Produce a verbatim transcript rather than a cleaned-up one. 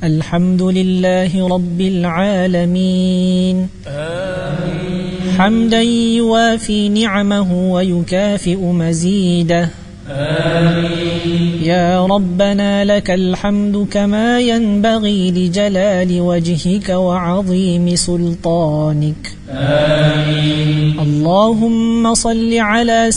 الحمد لله رب العالمين آمين. حمدا يوافي نعمه ويكافئ مزيده آمين. يا ربنا لك الحمد كما ينبغي لجلال وجهك وعظيم سلطانك آمين. اللهم صل على